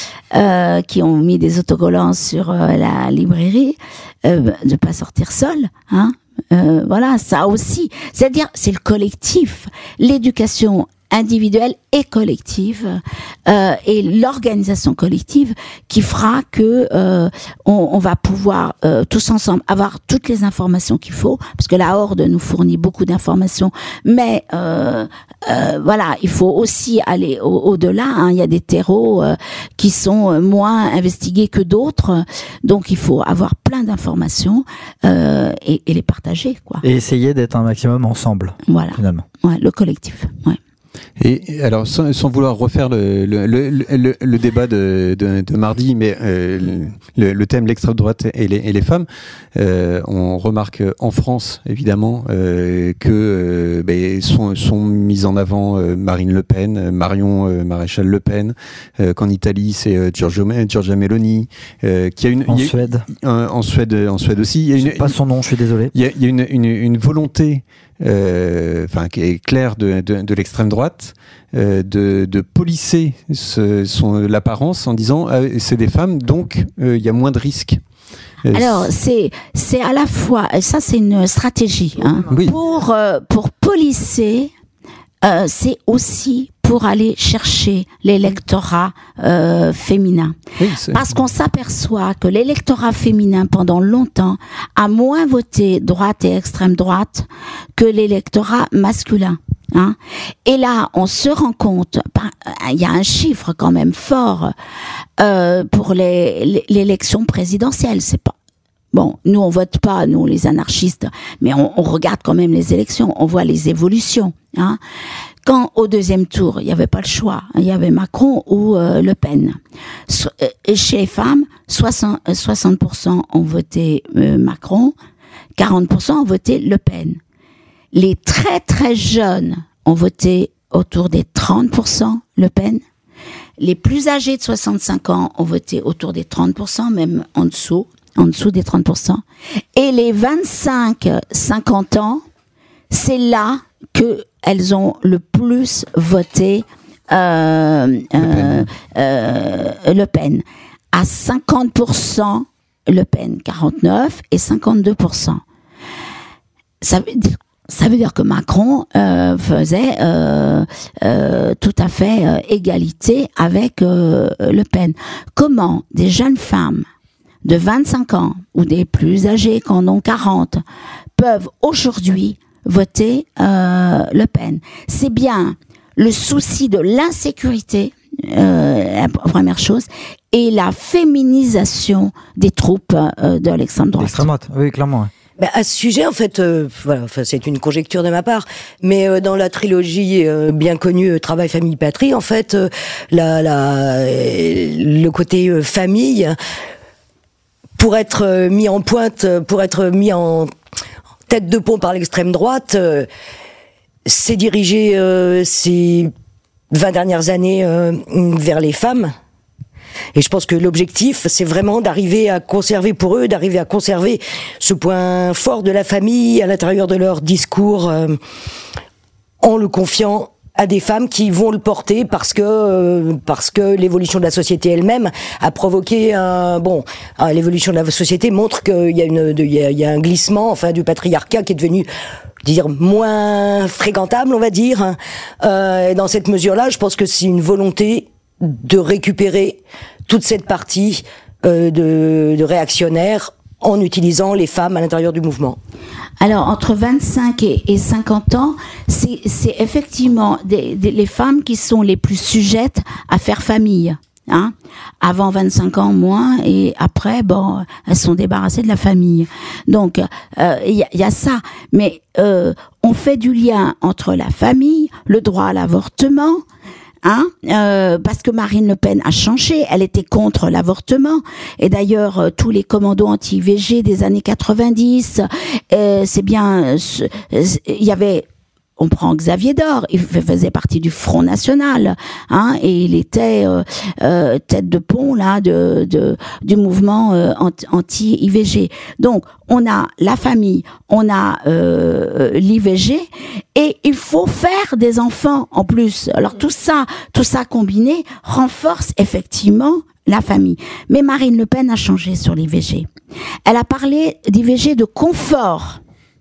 euh, qui ont mis des autocollants sur euh, la librairie, euh, de pas sortir seul, hein. Euh, voilà, ça aussi. C'est-à-dire, c'est le collectif, l'éducation individuelle et collective, euh, et l'organisation collective qui fera que euh, on, on va pouvoir euh, tous ensemble avoir toutes les informations qu'il faut, parce que la Horde nous fournit beaucoup d'informations, mais euh, euh, voilà, il faut aussi aller au, au-delà, hein. Il y a des terreaux euh, qui sont moins investigués que d'autres, donc il faut avoir plein d'informations euh, et, et les partager, quoi. Et essayer d'être un maximum ensemble, voilà. Finalement. Ouais, le collectif, ouais. Et alors, sans, sans vouloir refaire le, le, le, le, le débat de, de, de mardi, mais euh, le, le thème l'extrême droite et les, et les femmes, euh, on remarque en France évidemment euh, que euh, ben, sont, sont mises en avant euh, Marine Le Pen, Marion euh, Maréchal Le Pen, euh, qu'en Italie c'est euh, Giorgio, Giorgia Meloni, euh, qui a une en y a, Suède, euh, en Suède, en Suède aussi. Il y a une, je sais pas son nom, je suis désolé. Il y a, il y a une, une, une volonté. Enfin, euh, qui est claire de, de, de l'extrême droite, euh, de, de polisser ce, son, l'apparence en disant euh, c'est des femmes, donc il euh, y a moins de risques. Euh, Alors c'est c'est à la fois, et ça c'est une stratégie, hein, oui. pour euh, pour polisser, euh, c'est aussi pour aller chercher l'électorat euh, féminin. Oui, parce qu'on s'aperçoit que l'électorat féminin, pendant longtemps, a moins voté droite et extrême droite que l'électorat masculin. Hein. Et là, on se rend compte, il y a un chiffre quand même fort euh, pour les, les, l'élection présidentielle. C'est pas Bon, nous on vote pas, nous les anarchistes, mais on, on regarde quand même les élections, on voit les évolutions. Hein. Quand au deuxième tour, il n'y avait pas le choix, il y avait Macron ou euh, Le Pen. So, euh, chez les femmes, soixante, soixante pour cent ont voté euh, Macron, quarante pour cent ont voté Le Pen. Les très très jeunes ont voté autour des trente pour cent Le Pen. Les plus âgés de soixante-cinq ans ont voté autour des trente pour cent, même en dessous. en dessous des trente pour cent. Et les vingt-cinq à cinquante ans, c'est là qu'elles ont le plus voté euh, Le, euh, Pen. Euh, Le Pen. À cinquante pour cent, Le Pen, quarante-neuf et cinquante-deux pour cent. Ça veut dire, ça veut dire que Macron euh, faisait euh, euh, tout à fait euh, égalité avec euh, Le Pen. Comment des jeunes femmes de vingt-cinq ans ou des plus âgés qui en ont quarante peuvent aujourd'hui voter euh, Le Pen? C'est bien le souci de l'insécurité, euh, la première chose, et la féminisation des troupes euh, de l'extrême droite. L'extrême droite, oui, clairement. Bah, à ce sujet, en fait, euh, voilà, enfin, c'est une conjecture de ma part, mais euh, dans la trilogie euh, bien connue euh, Travail, Famille, Patrie, en fait, euh, la, la, euh, le côté euh, famille, pour être mis en pointe, pour être mis en tête de pont par l'extrême droite, euh, c'est dirigé euh, ces vingt dernières années euh, vers les femmes. Et je pense que l'objectif, c'est vraiment d'arriver à conserver pour eux, d'arriver à conserver ce point fort de la famille à l'intérieur de leur discours, euh, en le confiant à des femmes qui vont le porter parce que euh, parce que l'évolution de la société elle-même a provoqué un bon euh, l'évolution de la société montre qu'il y a une il y a, il y a un glissement enfin du patriarcat qui est devenu dire moins fréquentable, on va dire. Euh, et dans cette mesure-là, je pense que c'est une volonté de récupérer toute cette partie euh, de, de réactionnaires en utilisant les femmes à l'intérieur du mouvement. Alors, entre vingt-cinq et, et cinquante ans, c'est, c'est effectivement des, des, les femmes qui sont les plus sujettes à faire famille. Hein. Avant vingt-cinq ans, moins, et après, bon, elles sont débarrassées de la famille. Donc, il euh, y, y a ça. Mais euh, on fait du lien entre la famille, le droit à l'avortement, Hein, euh, parce que Marine Le Pen a changé, elle était contre l'avortement, et d'ailleurs euh, tous les commandos anti-I V G des années quatre-vingt-dix, euh, c'est bien, il y avait, on prend Xavier Dore, il faisait partie du Front National, hein, et il était euh, euh, tête de pont là de, de du mouvement euh, anti-I V G. Donc on a la famille, on a euh, l'I V G, et il faut faire des enfants en plus. Alors tout ça, tout ça combiné renforce effectivement la famille. Mais Marine Le Pen a changé sur l'I V G. Elle a parlé d'I V G de confort.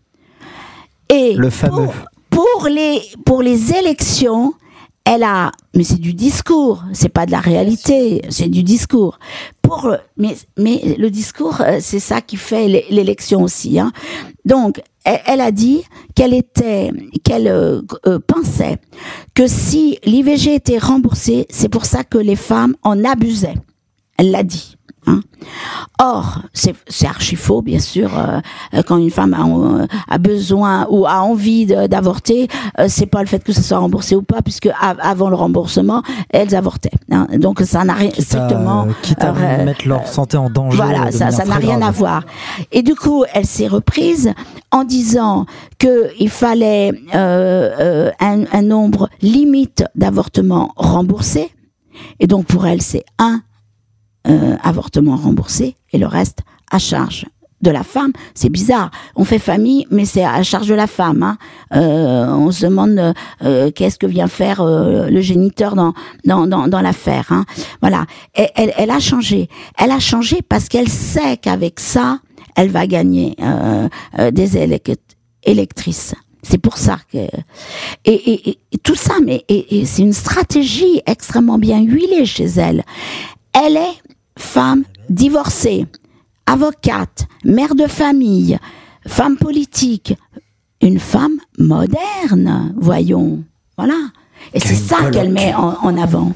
Et le fameux. Pour, pour les pour les élections, elle a, mais c'est du discours, c'est pas de la réalité, c'est du discours. Pour, mais, mais le discours, c'est ça qui fait l'élection aussi, hein. Donc, elle, elle a dit qu'elle était, qu'elle euh, euh, pensait que si l'I V G était remboursé, c'est pour ça que les femmes en abusaient. Elle l'a dit. Hein. Or, c'est, c'est archi faux, bien sûr. Euh, quand une femme a, euh, a besoin ou a envie de, d'avorter, euh, c'est pas le fait que ça soit remboursé ou pas, puisque a, avant le remboursement, elles avortaient. Hein. Donc ça n'a rien quitte strictement. À, quitte à euh, mettre leur santé en danger. Voilà, ça, ça n'a rien grave. à voir. Et du coup, elle s'est reprise en disant que il fallait euh, euh, un, un nombre limite d'avortements remboursés. Et donc pour elle, c'est un. Euh, avortement remboursé et le reste à charge de la femme. C'est bizarre, on fait famille mais c'est à charge de la femme, hein. euh, on se demande euh, qu'est-ce que vient faire euh, le géniteur dans, dans, dans, dans l'affaire, hein. Voilà, et, elle, elle a changé elle a changé parce qu'elle sait qu'avec ça elle va gagner euh, euh, des élect- électrices. C'est pour ça que et, et, et, et tout ça, mais et, et c'est une stratégie extrêmement bien huilée chez elle. Elle est femme divorcée, avocate, mère de famille, femme politique, une femme moderne, voyons. Voilà. Et c'est ça colloque. Qu'elle met en, en avant.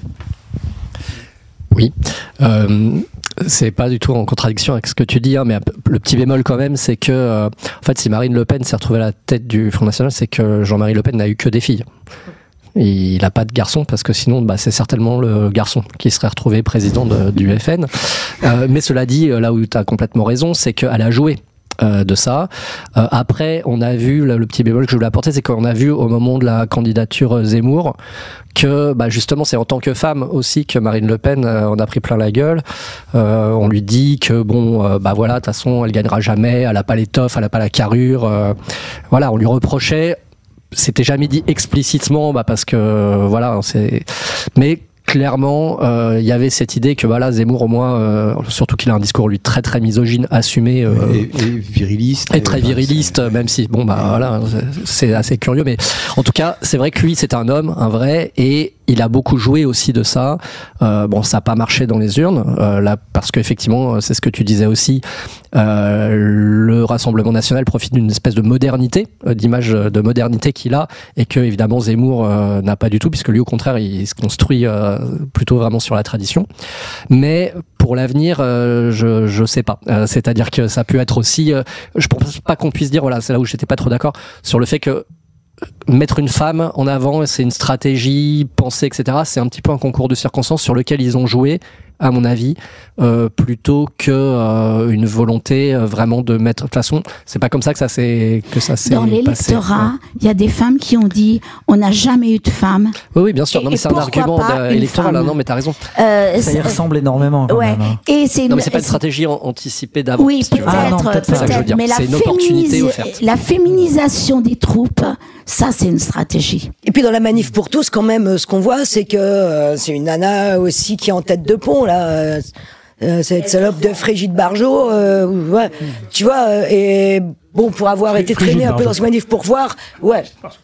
Oui. Euh, c'est pas du tout en contradiction avec ce que tu dis, hein, mais le petit bémol quand même, c'est que, euh, en fait, si Marine Le Pen s'est retrouvée à la tête du Front National, c'est que Jean-Marie Le Pen n'a eu que des filles. Il n'a pas de garçon parce que sinon bah, c'est certainement le garçon qui serait retrouvé président de, du F N. Euh, mais cela dit, là où tu as complètement raison, c'est qu'elle a joué euh, de ça. Euh, après, on a vu, le, le petit bémol que je voulais apporter, c'est qu'on a vu au moment de la candidature Zemmour que bah, justement c'est en tant que femme aussi que Marine Le Pen euh, en a pris plein la gueule. Euh, on lui dit que bon, euh, bah voilà, de toute façon elle gagnera jamais, elle n'a pas l'étoffe, elle n'a pas la carrure. Euh, voilà, on lui reprochait. C'était jamais dit explicitement, bah parce que voilà, c'est. Mais clairement, il euh, y avait cette idée que voilà, Zemmour au moins, euh, surtout qu'il a un discours lui très très misogyne, assumé euh, et, et viriliste, et très viriliste, enfin, même si bon bah voilà, c'est assez curieux, mais en tout cas, c'est vrai que lui, c'est un homme, un vrai, et il a beaucoup joué aussi de ça. Euh, bon, ça n'a pas marché dans les urnes, euh, là, parce qu'effectivement, c'est ce que tu disais aussi, euh, le Rassemblement national profite d'une espèce de modernité, euh, d'image de modernité qu'il a, et que évidemment Zemmour euh, n'a pas du tout, puisque lui, au contraire, il se construit euh, plutôt vraiment sur la tradition. Mais pour l'avenir, euh, je je sais pas. Euh, c'est-à-dire que ça peut être aussi, euh, je pense pas qu'on puisse dire, voilà, c'est là où j'étais pas trop d'accord sur le fait que mettre une femme en avant, c'est une stratégie pensée, et cetera. C'est un petit peu un concours de circonstances sur lequel ils ont joué, à mon avis, euh, plutôt que euh, une volonté euh, vraiment de mettre. De toute façon, c'est pas comme ça que ça s'est que ça s'est Dans l'électorat, il y a des femmes qui ont dit on n'a jamais eu de femmes. Oui, oui, bien sûr. Et, non, mais c'est un argument électoral. Là, non, mais t'as raison. Euh, ça y ressemble énormément. Quand ouais. même, hein. Et c'est non, mais c'est pas une stratégie anticipée d'avance. Oui, si peut-être, ah, non, peut-être, c'est ça que je veux dire. Mais c'est une opportunité offerte. La féminisation des troupes, ça, c'est une stratégie. Et puis dans la manif pour tous, quand même, ce qu'on voit, c'est que euh, c'est une nana aussi qui est en tête de pont, là. Euh, euh, cette salope de Frigide Barjot, euh, ouais, tu vois, euh, et bon, pour avoir été traîné un peu dans ce manif pour voir, ouais.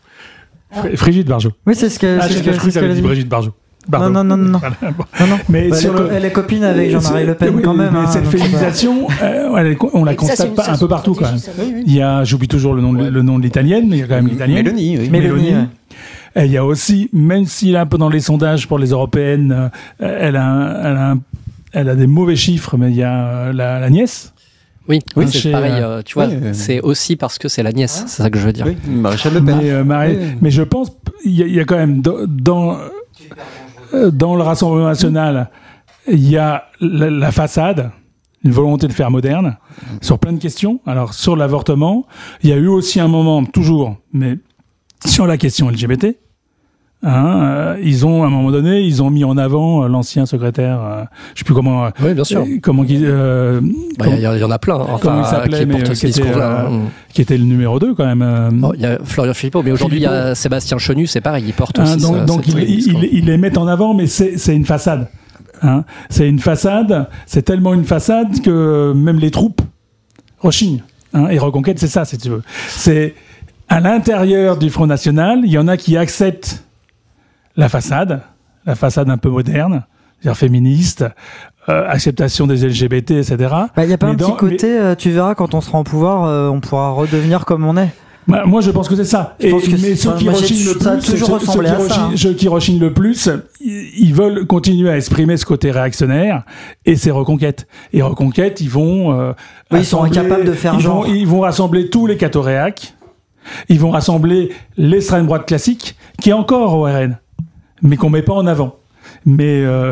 Frigide Barjot. Oui, c'est ce que. Ah, c'est je ce que, cru que t'avais dit Brigitte Barjot. Non, non, non, non. non. non, mais bah, sur elle, le... elle est copine avec Jean-Marie Le Pen, oui, quand même. Mais hein, cette féminisation, euh, on la constate pas un peu partout, quand même. Il y a, j'oublie toujours le nom, de, le nom de l'italienne, mais il y a quand même l'italienne. Mélanie, oui. Mélanie. Mélanie ouais. Et il y a aussi, même s'il est un peu dans les sondages pour les européennes, euh, elle, a, elle, a, elle a des mauvais chiffres, mais il y a euh, la, la nièce. Oui, oui c'est chez, pareil, euh, tu vois, oui, euh, c'est aussi parce que c'est la nièce, ah, c'est ça que je veux dire. Oui, Maréchal Le Pen. Mais, euh, Marie, oui. mais je pense, il y, y a quand même dans... dans dans le Rassemblement national, il y a la, la façade, une volonté de faire moderne, sur plein de questions. Alors, sur l'avortement, il y a eu aussi un moment, toujours, mais sur la question L G B T, hein, euh, ils ont, à un moment donné, ils ont mis en avant l'ancien secrétaire, euh, je sais plus comment... Oui, bien sûr. Euh, comment il euh, bah, y, y en a plein, enfin, comment il s'appelait, qui mais portent euh, ce qui, était, discours-là. euh, qui était le numéro deux, quand même. Euh, il oh, y a Florian Philippot, mais aujourd'hui, il y a Sébastien Chenu, c'est pareil, il porte aussi hein, donc, ça, donc il, il, il les met en avant, mais c'est, c'est une façade. Hein, c'est une façade, c'est tellement une façade que même les troupes rechignent. Hein, et Reconquête, c'est ça, si tu veux. C'est à l'intérieur du Front National, il y en a qui acceptent la façade, la façade un peu moderne, c'est-à-dire féministe, euh, acceptation des L G B T, et cetera. Il bah, y a pas mais un dans, petit côté, mais... euh, tu verras, quand on sera en pouvoir, euh, on pourra redevenir comme on est. Bah, moi, je pense que c'est ça. Et, mais ceux qui rechignent le plus, ceux, ceux qui, rechignent, ceux qui rechignent le plus, ils veulent continuer à exprimer ce côté réactionnaire, et c'est Reconquête. Et Reconquête, ils vont, euh, oui, ils sont incapables de faire ils genre. Vont, ils vont rassembler tous les cathoréacs, ils vont rassembler l'extrême droite classique, qui est encore au R N, mais qu'on met pas en avant. Mais euh,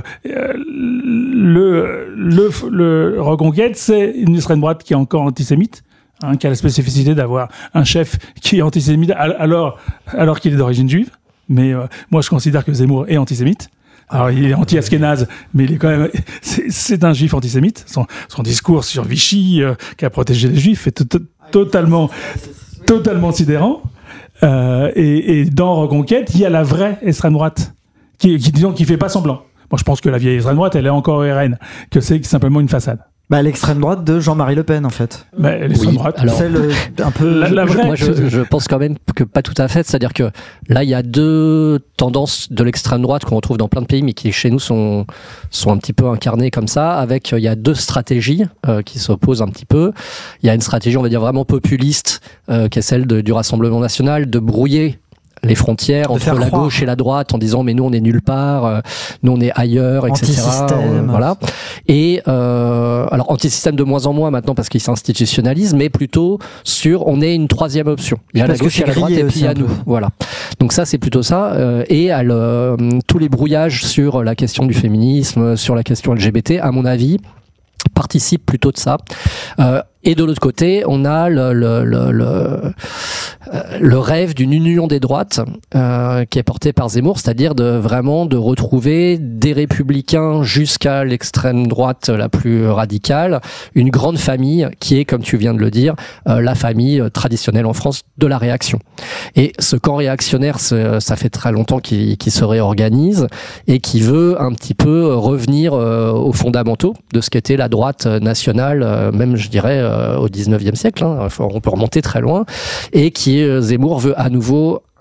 le, le, le Reconquête, c'est une extrême droite qui est encore antisémite. Hein, qui a la spécificité d'avoir un chef qui est antisémite alors, alors qu'il est d'origine juive. Mais euh, moi, je considère que Zemmour est antisémite. Alors, il est anti-askénaze, mais il est quand même... C'est, c'est un juif antisémite. Son, son discours sur Vichy, euh, qui a protégé les juifs, est to- totalement, totalement sidérant. Euh, et, et dans Reconquête, il y a la vraie extrême droite, qui, qui, disons, qui fait pas semblant. Moi, je pense que la vieille extrême droite, elle est encore R N, que c'est simplement une façade. Bah, l'extrême droite de Jean-Marie Le Pen, en fait. Bah, l'extrême oui, droite, alors, celle un peu. La, la vraie. Moi, je, je pense quand même que pas tout à fait. C'est-à-dire que là, il y a deux tendances de l'extrême droite qu'on retrouve dans plein de pays, mais qui chez nous sont sont un petit peu incarnées comme ça. Avec, il y a deux stratégies euh, qui s'opposent un petit peu. Il y a une stratégie, on va dire vraiment populiste, euh, qui est celle de, du Rassemblement national, de brouiller les frontières de entre la croire. gauche et la droite en disant mais nous on est nulle part, euh, nous on est ailleurs, et cetera. Euh, voilà. Et euh, alors anti-système de moins en moins maintenant parce qu'il s'institutionnalise, mais plutôt sur on est une troisième option. Il y a parce la gauche, il y a la droite et puis il y a nous. Voilà. Donc ça c'est plutôt ça. Euh, et à le, tous les brouillages sur la question du féminisme, sur la question L G B T, à mon avis, participent plutôt de ça. Euh, Et de l'autre côté, on a le, le, le, le, le rêve d'une union des droites euh, qui est porté par Zemmour, c'est-à-dire de vraiment de retrouver des républicains jusqu'à l'extrême droite la plus radicale, une grande famille qui est, comme tu viens de le dire, euh, la famille traditionnelle en France de la réaction. Et ce camp réactionnaire, ça fait très longtemps qu'il, qu'il se réorganise et qui veut un petit peu revenir euh, aux fondamentaux de ce qu'était la droite nationale, euh, même je dirais euh, au dix-neuvième siècle, hein, on peut remonter très loin, et qui, euh, Zemmour veut à nouveau